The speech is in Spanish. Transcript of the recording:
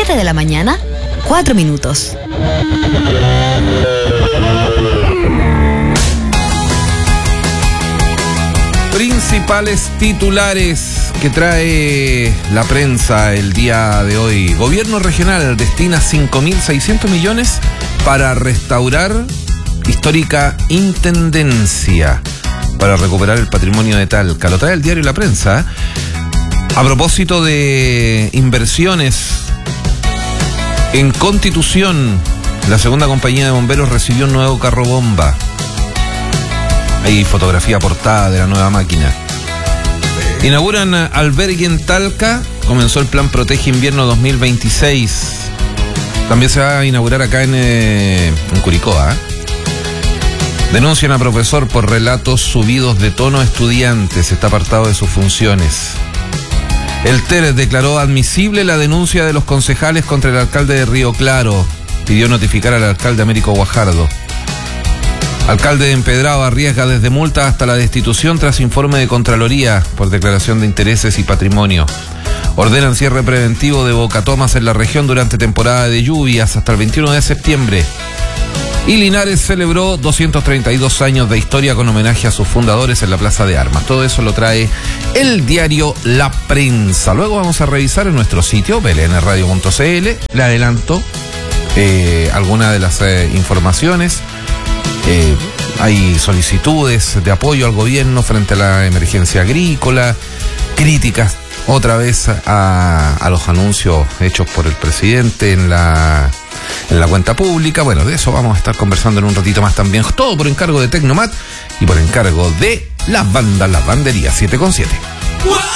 7 de la mañana, 4 minutos. Principales titulares que trae la prensa el día de hoy. Gobierno regional destina 5.600 millones para restaurar histórica intendencia, para recuperar el patrimonio de Talca. Lo trae el diario La Prensa. A propósito de inversiones en Constitución, la segunda compañía de bomberos recibió un nuevo carro bomba. Hay fotografía portada de la nueva máquina. Inauguran albergue en Talca. Comenzó el plan Protege Invierno 2026. También se va a inaugurar acá en Curicó. Denuncian a profesor por relatos subidos de tono a estudiantes. Está apartado de sus funciones. El TER declaró admisible la denuncia de los concejales contra el alcalde de Río Claro. Pidió notificar al alcalde Américo Guajardo. Alcalde de Empedrado arriesga desde multa hasta la destitución tras informe de Contraloría por declaración de intereses y patrimonio. Ordenan cierre preventivo de bocatomas en la región durante temporada de lluvias hasta el 21 de septiembre. Y Linares celebró 232 años de historia con homenaje a sus fundadores en la Plaza de Armas. Todo eso lo trae el diario La Prensa. Luego vamos a revisar en nuestro sitio blnradio.cl. Le adelanto algunas de las informaciones. Hay solicitudes de apoyo al gobierno frente a la emergencia agrícola, críticas otra vez a los anuncios hechos por el presidente en la cuenta pública. Bueno, de eso vamos a estar conversando en un ratito más también. Todo por encargo de Tecnomat y por encargo de las bandas, las banderías 7/7.